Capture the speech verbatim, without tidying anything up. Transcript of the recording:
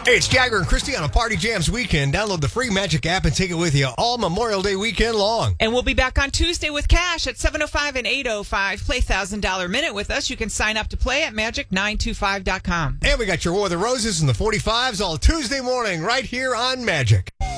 Hey, it's Jagger and Christy on a Party Jams weekend. Download the free Magic app and take it with you all Memorial Day weekend long. And we'll be back on Tuesday with Cash at seven oh five and eight oh five. Play one thousand dollars Minute with us. You can sign up to play at magic nine two five dot com. And we got your War of the Roses and the forty-fives all Tuesday morning right here on Magic.